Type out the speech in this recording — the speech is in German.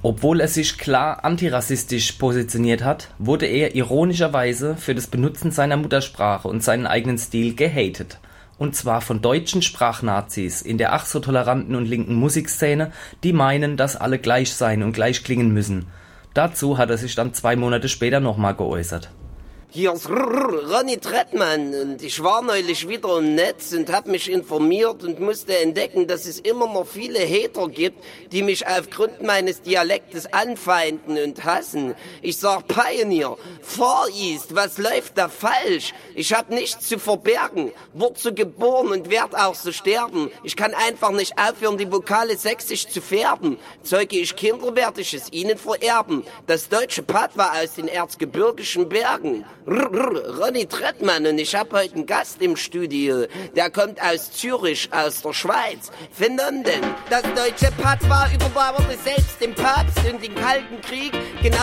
Obwohl er sich klar antirassistisch positioniert hat, wurde er ironischerweise für das Benutzen seiner Muttersprache und seinen eigenen Stil gehatet. Und zwar von deutschen Sprachnazis in der ach so toleranten und linken Musikszene, die meinen, dass alle gleich sein und gleich klingen müssen. Dazu hat er sich dann 2 Monate später nochmal geäußert. Hier ist Ronny Trettmann und ich war neulich wieder im Netz und habe mich informiert und musste entdecken, dass es immer noch viele Hater gibt, die mich aufgrund meines Dialektes anfeinden und hassen. Ich sag Pioneer, Far East, was läuft da falsch? Ich habe nichts zu verbergen, wurde so geboren und werd auch so sterben. Ich kann einfach nicht aufhören, die Vokale sächsisch zu färben. Zeuge ich Kinder, werd ich es ihnen vererben. Das deutsche Patois aus den erzgebirgischen Bergen. Ronny Trettmann und ich habe heute einen Gast im Studio. Der kommt aus Zürich, aus der Schweiz. Finden denn? Das deutsche Patois überdauerte selbst den Papst und den Kalten Krieg. Genau